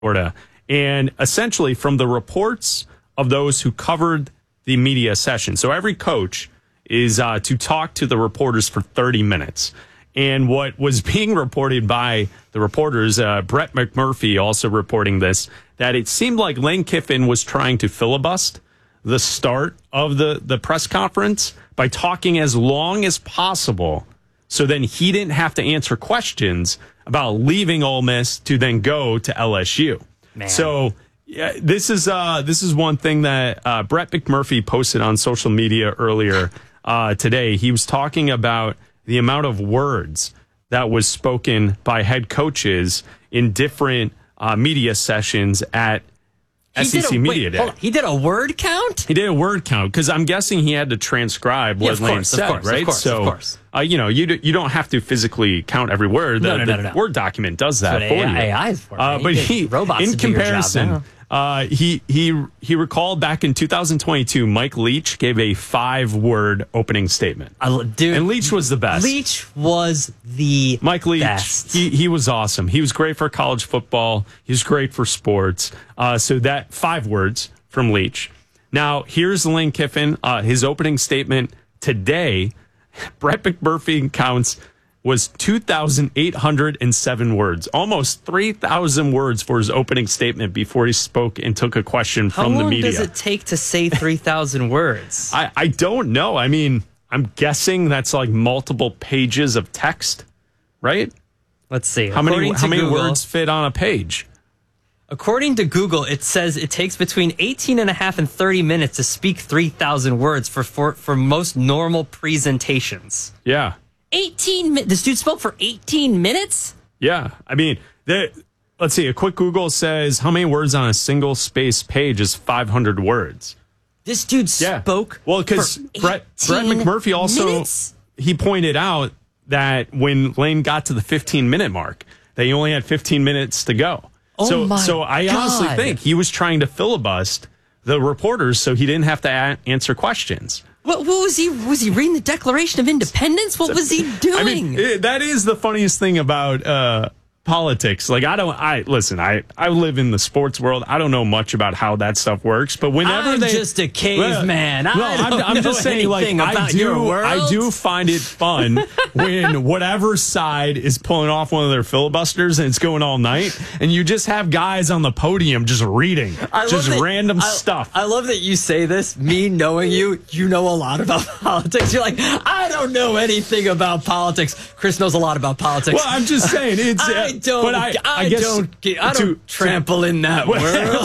Florida. And essentially, from the reports of those who covered the media session, so every coach is to talk to the reporters for 30 minutes. And what was being reported by the reporters, Brett McMurphy also reporting this, that it seemed like Lane Kiffin was trying to filibust the start of the press conference by talking as long as possible, so then he didn't have to answer questions about leaving Ole Miss to then go to LSU. Man. So yeah, this is one thing that Brett McMurphy posted on social media earlier today. He was talking about the amount of words that was spoken by head coaches in different media sessions at SEC Media Day. He did a word count? He did a word count because I'm guessing he had to transcribe what Lane said, right? Of course. You don't have to physically count every word. The Word document does that for you. AI is for but robots in comparison, he recalled back in 2022, Mike Leach gave a 5-word opening statement. And Leach was the best. Leach was the Mike Leach, best. He was awesome. He was great for college football. He was great for sports. So that 5 words from Leach. Now, here's Lane Kiffin. His opening statement today, Brett McMurphy counts, was 2,807 words, almost 3,000 words for his opening statement before he spoke and took a question from the media. How long does it take to say 3,000 words? I don't know. I mean, I'm guessing that's like multiple pages of text, right? Let's see. How many words fit on a page? According to Google, it says it takes between 18 and a half and 30 minutes to speak 3,000 words for most normal presentations. Yeah. 18 minutes? This dude spoke for 18 minutes? Yeah. I mean, let's see. A quick Google says how many words on a single space page is 500 words. This dude spoke. Well, because Brett McMurphy also he pointed out that when Lane got to the 15-minute mark, that he only had 15 minutes to go. So I honestly think he was trying to filibust the reporters so he didn't have to answer questions. What was he? Was he reading the Declaration of Independence? What was he doing? I mean, that is the funniest thing about politics. Like, I live in the sports world. I don't know much about how that stuff works. But whenever I'm just a caveman. I'm just saying, like, I do find it fun when whatever side is pulling off one of their filibusters and it's going all night, and you just have guys on the podium just reading random stuff. I love that you say this. Me knowing you know a lot about politics. You're like, I don't know anything about politics. Chris knows a lot about politics. Well, I'm just saying it's. I don't trample in that world.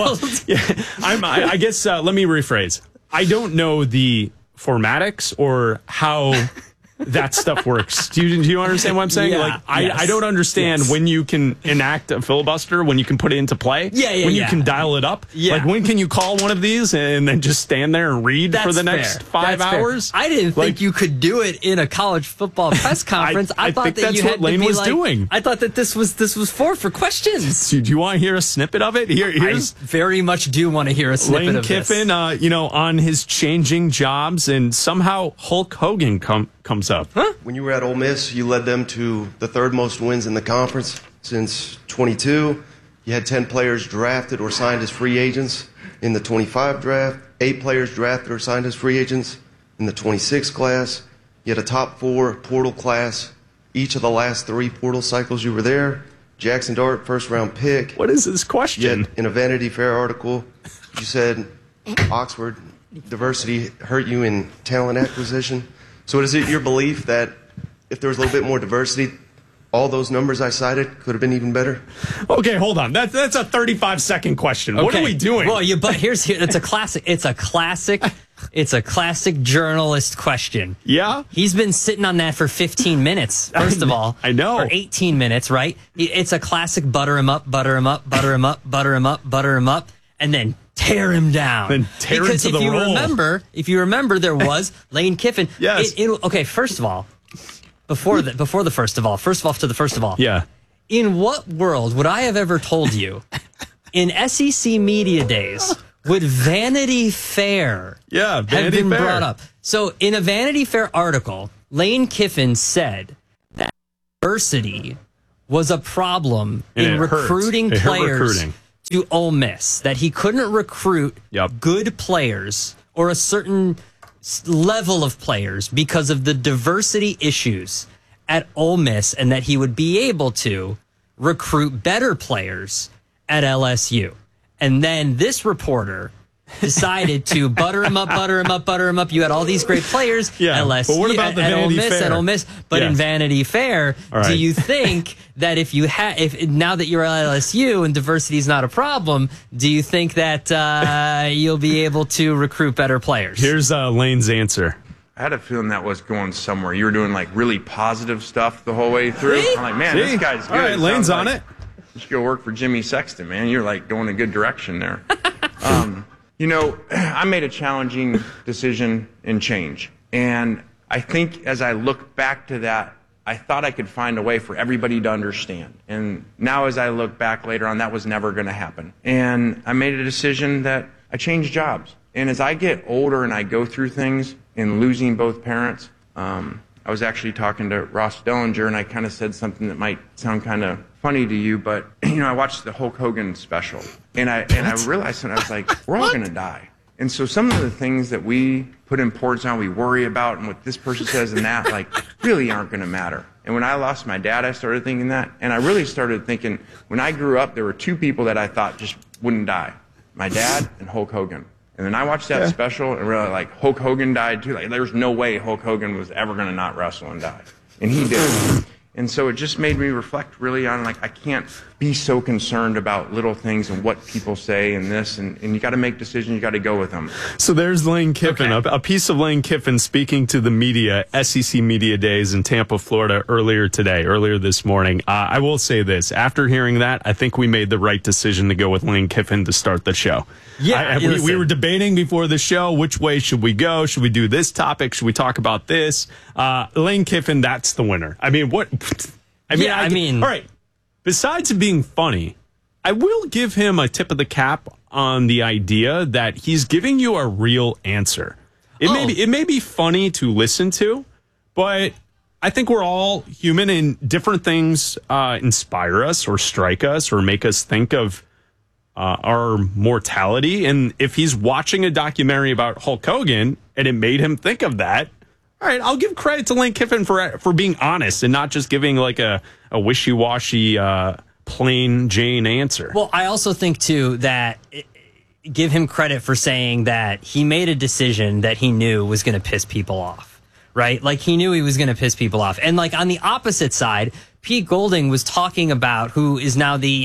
I guess let me rephrase. I don't know the formatics or how that stuff works. Do you understand what I'm saying? Yeah, I don't understand when you can enact a filibuster, when you can put it into play, when you can dial it up. Yeah. Like, when can you call one of these and then just stand there and read for the next 5 hours? I didn't think you could do it in a college football press conference. I thought that you had Lane was doing. I thought that this was for questions. Do you want to hear a snippet of it? Here's I very much do want to hear a snippet Lane of Kiffin, this. On his changing jobs, and somehow Hulk Hogan comes up. Huh? When you were at Ole Miss, you led them to the 3rd most wins in the conference since 22. You had 10 players drafted or signed as free agents in the 25 draft, 8 players drafted or signed as free agents in the 26 class. You had a top 4 portal class each of the last 3 portal cycles you were there. Jackson Dart, first-round pick. What is this question? Yet, in a Vanity Fair article, you said Oxford diversity hurt you in talent acquisition. So is it your belief that if there was a little bit more diversity, all those numbers I cited could have been even better? Okay, hold on. That's a 35-second question. Okay. What are we doing? Well, but it's a classic. It's a classic journalist question. Yeah? He's been sitting on that for 15 minutes, first of all. I know. Or 18 minutes, right? It's a classic butter him up, butter him up, butter him up, butter him up, butter him up, and then tear him down. Then tear because into the roll. If you remember, there was Lane Kiffin. Yes. Okay, first of all, before the first of all. Yeah. In what world would I have ever told you in SEC Media Days would Vanity Fair have been brought up? So in a Vanity Fair article, Lane Kiffin said that diversity was a problem in recruiting players to Ole Miss that he couldn't recruit good players or a certain level of players because of the diversity issues at Ole Miss, and that he would be able to recruit better players at LSU. And then this reporter decided to butter him up. You had all these great players. LSU, but what about the Ole Miss? But in Vanity Fair, do you think that if now that you're at LSU and diversity is not a problem, do you think that you'll be able to recruit better players? Here's Lane's answer. I had a feeling that was going somewhere. You were doing like really positive stuff the whole way through. I'm like, man, this guy's good. All right, Lane's on it. You should go work for Jimmy Sexton, man. You're like going a good direction there. I made a challenging decision and change. And I think as I look back to that, I thought I could find a way for everybody to understand. And now as I look back later on, that was never going to happen. And I made a decision that I changed jobs. And as I get older and I go through things and losing both parents, I was actually talking to Ross Dellinger, and I kind of said something that might sound kind of funny to you, but I watched the Hulk Hogan special, and I realized, and I was like, we're all going to die. And so some of the things that we put importance on, we worry about, and what this person says and that, like, really aren't going to matter. And when I lost my dad, I started thinking that, and I really started thinking, when I grew up, there were two people that I thought just wouldn't die, my dad and Hulk Hogan. And then I watched that special and realized, like, Hulk Hogan died too. Like, there's no way Hulk Hogan was ever going to not wrestle and die. And he did. And so it just made me reflect really on, like, I can't be so concerned about little things and what people say and this. And you got to make decisions. You got to go with them. So there's Lane Kiffin, a piece of Lane Kiffin speaking to the media, SEC Media Days in Tampa, Florida, earlier this morning. I will say this. After hearing that, I think we made the right decision to go with Lane Kiffin to start the show. Yeah, we were debating before the show, which way should we go? Should we do this topic? Should we talk about this? Lane Kiffin, that's the winner. I mean, what? All right. Besides it being funny, I will give him a tip of the cap on the idea that he's giving you a real answer. It may be funny to listen to, but I think we're all human, and different things inspire us or strike us or make us think of our mortality. And if he's watching a documentary about Hulk Hogan and it made him think of that, all right, I'll give credit to Lane Kiffin for being honest and not just giving like a wishy-washy, plain Jane answer. Well, I also think, too, that give him credit for saying that he made a decision that he knew was going to piss people off, right? Like, he knew he was going to piss people off. And, like, on the opposite side, Pete Golding was talking about, who is now the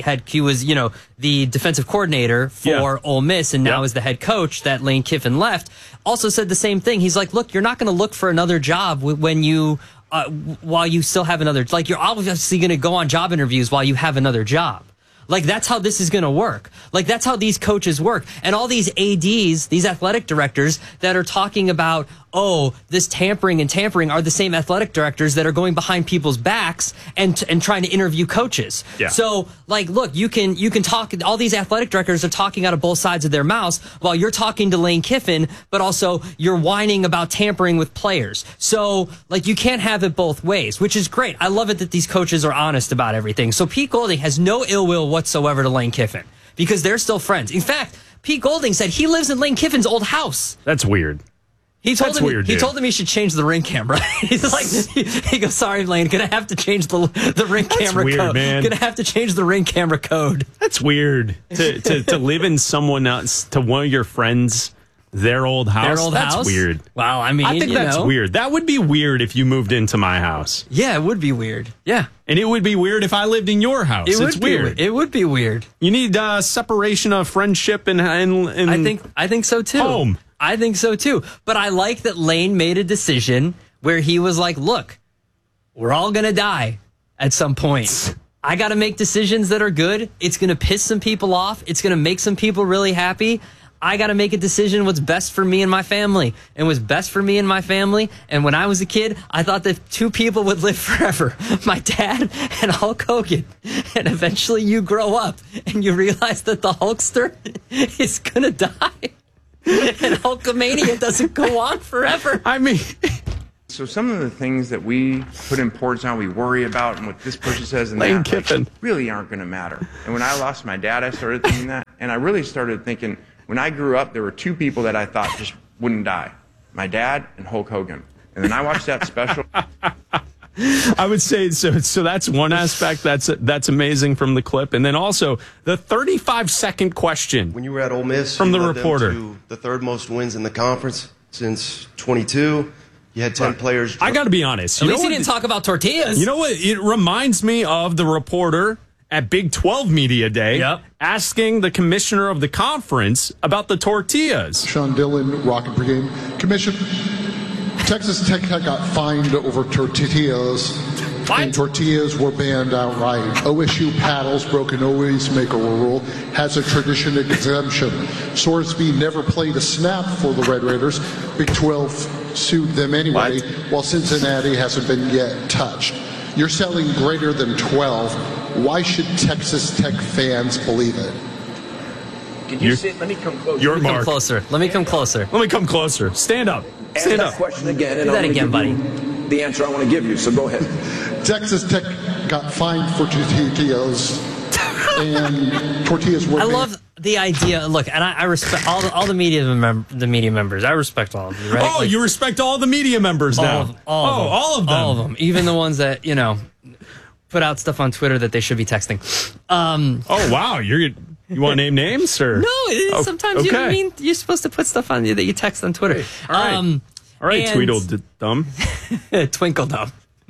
defensive coordinator for Ole Miss and now is the head coach that Lane Kiffin left, also said the same thing. He's like, look, you're not going to look for another job when you, while you still have another, like, you're obviously going to go on job interviews while you have another job. Like, that's how this is going to work. Like, that's how these coaches work. And all these ADs, these athletic directors that are talking about, this tampering are the same athletic directors that are going behind people's backs and trying to interview coaches. Yeah. So, like, look, you can talk, all these athletic directors are talking out of both sides of their mouths while you're talking to Lane Kiffin, but also you're whining about tampering with players. So, like, you can't have it both ways, which is great. I love it that these coaches are honest about everything. So Pete Golding has no ill will whatsoever to Lane Kiffin because they're still friends. In fact, Pete Golding said he lives in Lane Kiffin's old house. That's weird. He told him he should change the ring camera. He's like, he goes, sorry, Lane, gonna have to change the ring camera code. Man. Gonna have to change the ring camera code. That's weird to live in someone else, to one of your friends, their old house. That's weird. Well, I mean, I think that's weird. That would be weird if you moved into my house. Yeah, it would be weird. Yeah. And it would be weird if I lived in your house. It's weird. It would be weird. You need separation of friendship and I think so too. Home. I think so too. But I like that Lane made a decision where he was like, look, we're all going to die at some point. I got to make decisions that are good. It's going to piss some people off. It's going to make some people really happy. I got to make a decision what's best for me and my family. And what's best for me and my family. And when I was a kid, I thought that two people would live forever. My dad and Hulk Hogan. And eventually you grow up and you realize that the Hulkster is going to die. And Hulkamania doesn't go on forever. I mean, So some of the things that we put importance on, we worry about, and what this person says and Lane that Kiffin. really aren't going to matter. And when I lost my dad, I started thinking that. And I really started thinking, when I grew up, there were two people that I thought just wouldn't die. My dad and Hulk Hogan. And then I watched that special. I would say so that's one aspect that's amazing from the clip. And then also the 35-second question. When you were at Ole Miss, from the led reporter. them to the third most wins in the conference since 22. You had 10 players. I got to be honest. At least he didn't talk about tortillas. You know what? It reminds me of the reporter at Big 12 Media Day asking the commissioner of the conference about the tortillas. Sean Dillon, Rocket Brigade. Commission, Texas Tech got fined over tortillas. What? And tortillas were banned outright. OSU paddles broke an always maker rule, has a tradition exemption. Sorsby never played a snap for the Red Raiders. Big 12 sued them anyway, while Cincinnati hasn't been yet touched. You're selling greater than 12. Why should Texas Tech fans believe it? Can you sit? Let me come closer. Your Let me mark. come closer. Let me come closer. Let me come closer. Stand up. Stand Ask up. that question again, and Do that I'm again, gonna give you the answer I want to give you. So go ahead. Texas Tech got fined for tortillas, and tortillas were I banned. love the idea. Look, and I respect all the media members. I respect all of you, right? Oh, you respect all the media members now. All of them. All of them. Even the ones that, put out stuff on Twitter that they should be texting. Oh, wow. You want to name names? Or? No, sometimes, you know what I mean? You're supposed to put stuff on that you text on Twitter. All right. All right, Tweedledum. Twinkledum.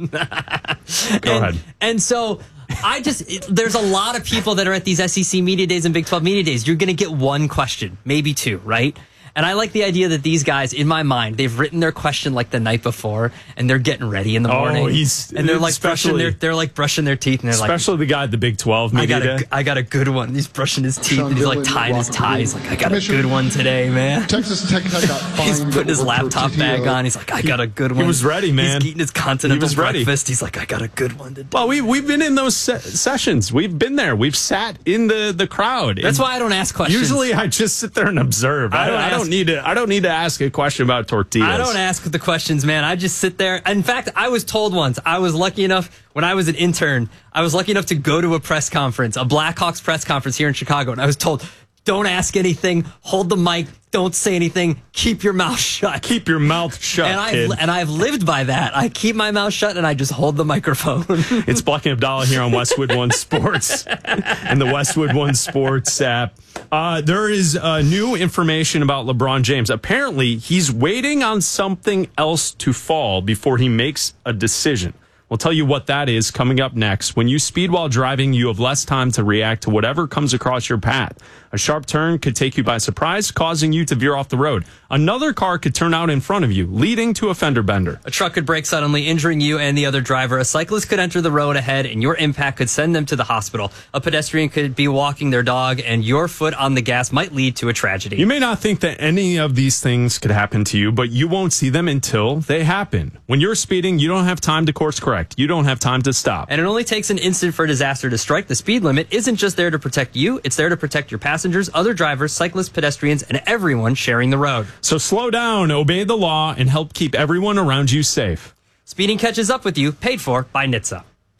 Go ahead. And so there's a lot of people that are at these SEC Media Days and Big 12 Media Days. You're going to get one question, maybe two, right? And I like the idea that these guys, in my mind, they've written their question like the night before, and they're getting ready in the morning. And they're like brushing their teeth, and they're like, especially the guy at the Big 12 Media Day. I got a good one. He's brushing his teeth, and he's like tying his tie. He's like, I got a good one today, man. Texas Tech got fined. He's putting his over laptop tortillas. bag on. He's like, I got a good one. He was ready, man. He's eating his continental He was ready. breakfast. He's like, I got a good one today. Well, we've been in those sessions. We've been there. We've sat in the crowd. That's why I don't ask questions. Usually, I just sit there and observe. I don't need to ask a question about tortillas. I don't ask the questions, man. I just sit there. In fact, I was told once, I was lucky enough, when I was an intern, I was lucky enough to go to a press conference, a Blackhawks press conference here in Chicago, and I was told, don't ask anything, hold the mic, don't say anything, keep your mouth shut. Keep your mouth shut, and I've lived by that. I keep my mouth shut and I just hold the microphone. It's Buck and Abdallah here on Westwood One Sports and the Westwood One Sports app. There is new information about LeBron James. Apparently, he's waiting on something else to fall before he makes a decision. We'll tell you what that is coming up next. When you speed while driving, you have less time to react to whatever comes across your path. A sharp turn could take you by surprise, causing you to veer off the road. Another car could turn out in front of you, leading to a fender bender. A truck could brake suddenly, injuring you and the other driver. A cyclist could enter the road ahead, and your impact could send them to the hospital. A pedestrian could be walking their dog, and your foot on the gas might lead to a tragedy. You may not think that any of these things could happen to you, but you won't see them until they happen. When you're speeding, you don't have time to course correct. You don't have time to stop. And it only takes an instant for a disaster to strike. The speed limit isn't just there to protect you, it's there to protect your passengers, other drivers, cyclists, pedestrians, and everyone sharing the road. So slow down, obey the law, and help keep everyone around you safe. Speeding catches up with you, paid for by NHTSA.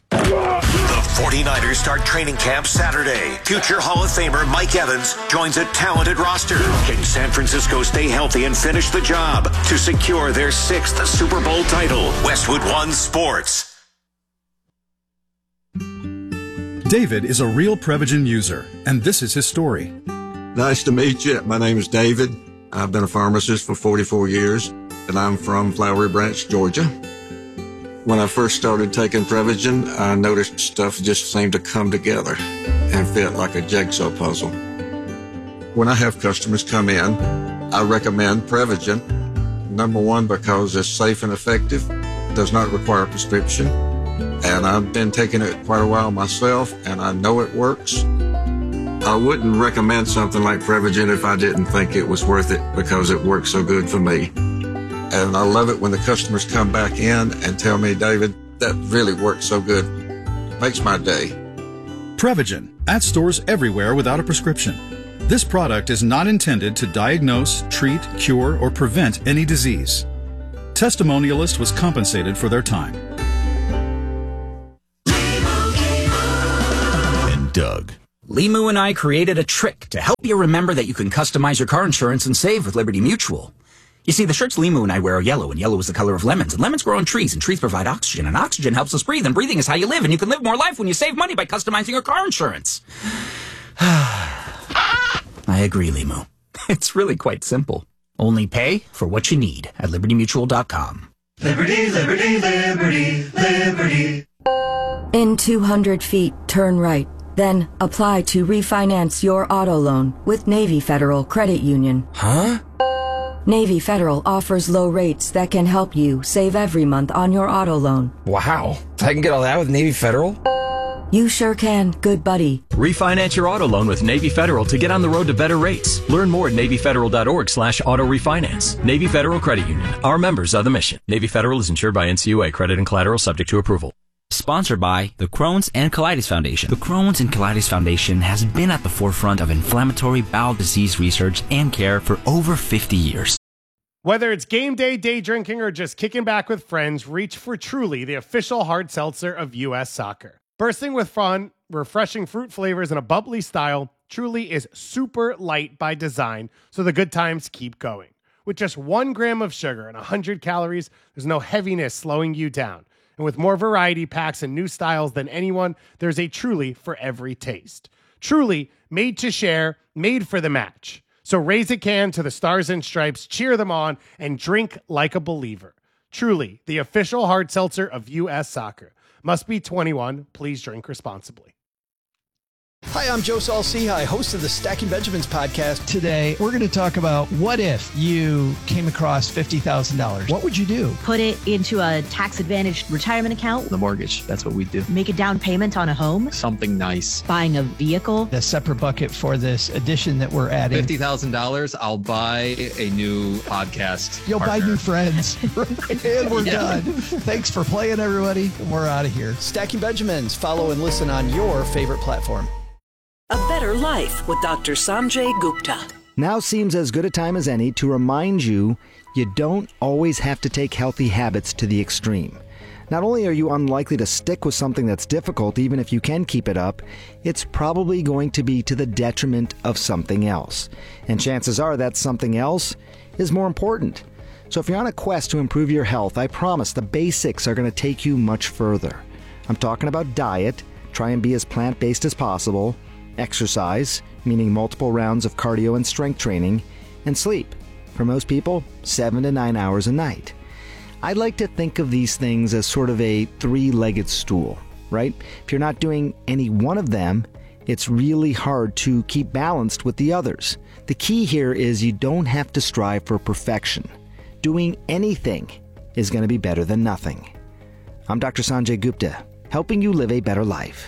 The 49ers start training camp Saturday. Future Hall of Famer Mike Evans joins a talented roster. Can San Francisco stay healthy and finish the job to secure their 6th Super Bowl title? Westwood One Sports. David is a real Prevagen user, and this is his story. Nice to meet you. My name is David. I've been a pharmacist for 44 years, and I'm from Flowery Branch, Georgia. When I first started taking Prevagen, I noticed stuff just seemed to come together and fit like a jigsaw puzzle. When I have customers come in, I recommend Prevagen. Number one, because it's safe and effective, does not require a prescription, and I've been taking it quite a while myself, and I know it works. I wouldn't recommend something like Prevagen if I didn't think it was worth it because it works so good for me. And I love it when the customers come back in and tell me, David, that really works so good. Makes my day. Prevagen, at stores everywhere without a prescription. This product is not intended to diagnose, treat, cure, or prevent any disease. Testimonialist was compensated for their time. And Doug. Limu and I created a trick to help you remember that you can customize your car insurance and save with Liberty Mutual. You see, the shirts Limu and I wear are yellow, and yellow is the color of lemons, and lemons grow on trees, and trees provide oxygen, and oxygen helps us breathe, and breathing is how you live, and you can live more life when you save money by customizing your car insurance. I agree, Limu. It's really quite simple. Only pay for what you need at libertymutual.com. Liberty, liberty, liberty, liberty. In 200 feet, turn right. Then apply to refinance your auto loan with Navy Federal Credit Union. Huh? Navy Federal offers low rates that can help you save every month on your auto loan. Wow. I can get all that with Navy Federal? You sure can, good buddy. Refinance your auto loan with Navy Federal to get on the road to better rates. Learn more at NavyFederal.org/auto refinance. Navy Federal Credit Union. Our members are the mission. Navy Federal is insured by NCUA. Credit and collateral subject to approval. Sponsored by the Crohn's and Colitis Foundation. The Crohn's and Colitis Foundation has been at the forefront of inflammatory bowel disease research and care for over 50 years. Whether it's game day, day drinking, or just kicking back with friends, reach for Truly, the official hard seltzer of U.S. Soccer. Bursting with fun, refreshing fruit flavors, and a bubbly style, Truly is super light by design, so the good times keep going. With just 1 gram of sugar and 100 calories, there's no heaviness slowing you down. And with more variety packs and new styles than anyone, there's a Truly for every taste. Truly, made to share, made for the match. So raise a can to the Stars and Stripes, cheer them on, and drink like a believer. Truly, the official hard seltzer of U.S. Soccer. Must be 21. Please drink responsibly. Hi, I'm Joe Saul-Sehy, host of the Stacking Benjamins podcast. Today, we're going to talk about what if you came across $50,000. What would you do? Put it into a tax-advantaged retirement account. The mortgage, that's what we do. Make a down payment on a home. Something nice. Buying a vehicle. A separate bucket for this addition that we're adding. $50,000, I'll buy a new podcast You'll partner. buy new friends. And we're done. Thanks for playing, everybody. And we're out of here. Stacking Benjamins. Follow and listen on your favorite platform. A better life with Dr. Sanjay Gupta. Now seems as good a time as any to remind you you don't always have to take healthy habits to the extreme. Not only are you unlikely to stick with something that's difficult, even if you can keep it up, it's probably going to be to the detriment of something else. And chances are that something else is more important. So if you're on a quest to improve your health, I promise the basics are going to take you much further. I'm talking about diet, try and be as plant-based as possible, exercise, meaning multiple rounds of cardio and strength training, and sleep. For most people, 7 to 9 hours a night. I like to think of these things as sort of a 3-legged stool, right? If you're not doing any one of them, it's really hard to keep balanced with the others. The key here is you don't have to strive for perfection. Doing anything is going to be better than nothing. I'm Dr. Sanjay Gupta, helping you live a better life.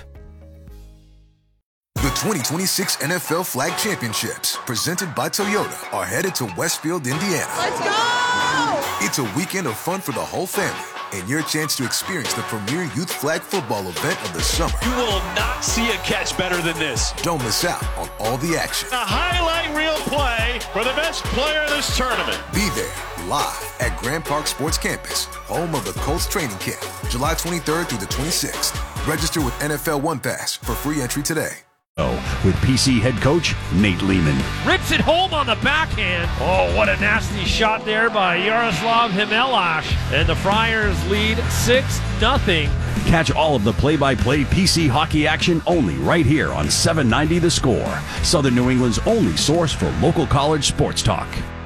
The 2026 NFL Flag Championships, presented by Toyota, are headed to Westfield, Indiana. Let's go! It's a weekend of fun for the whole family and your chance to experience the premier youth flag football event of the summer. You will not see a catch better than this. Don't miss out on all the action. A highlight reel play for the best player in this tournament. Be there live at Grand Park Sports Campus, home of the Colts training camp, July 23rd through the 26th. Register with NFL One Pass for free entry today. With PC head coach Nate Lehman. Rips it home on the backhand. Oh, what a nasty shot there by Yaroslav Himelash. And the Friars lead 6-0. Catch all of the play-by-play PC hockey action only right here on 790 The Score, Southern New England's only source for local college sports talk.